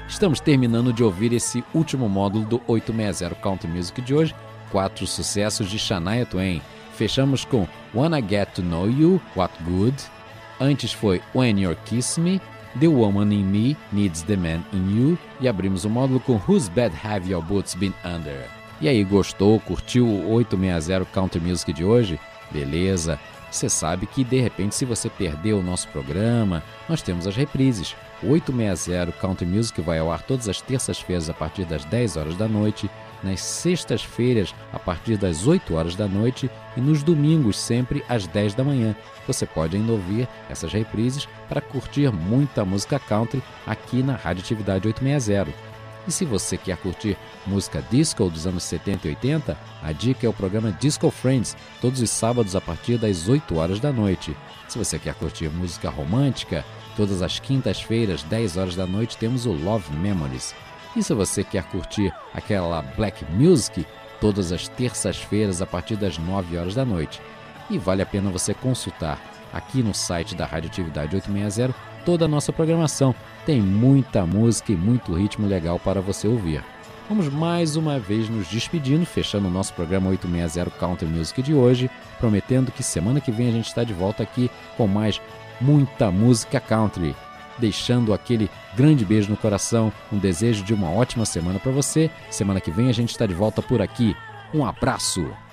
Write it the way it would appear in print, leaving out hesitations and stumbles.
Estamos terminando de ouvir esse último módulo do 860 Country Music de hoje, 4 sucessos de Shania Twain. Fechamos com Wanna Get to Know You, What Good. Antes foi When You're Kiss Me, The Woman in Me Needs the Man in You. E abrimos o módulo com Whose Bed Have Your Boots Been Under? E aí, gostou? Curtiu o 860 Country Music de hoje? Beleza! Você sabe que, de repente, se você perdeu o nosso programa, nós temos as reprises. O 860 Country Music vai ao ar todas as terças-feiras a partir das 10 horas da noite, nas sextas-feiras a partir das 8 horas da noite e nos domingos sempre às 10 da manhã. Você pode ainda ouvir essas reprises para curtir muita música country aqui na Radioatividade 860. E se você quer curtir música disco dos anos 70 e 80, a dica é o programa Disco Friends, todos os sábados a partir das 8 horas da noite. Se você quer curtir música romântica, todas as quintas-feiras, 10 horas da noite, temos o Love Memories. E se você quer curtir aquela Black Music, todas as terças-feiras a partir das 9 horas da noite. E vale a pena você consultar aqui no site da Radioatividade 860 toda a nossa programação. Tem muita música e muito ritmo legal para você ouvir. Vamos mais uma vez nos despedindo, fechando o nosso programa 860 Country Music de hoje, prometendo que semana que vem a gente está de volta aqui com mais muita música country. Deixando aquele grande beijo no coração, um desejo de uma ótima semana para você. Semana que vem a gente está de volta por aqui. Um abraço!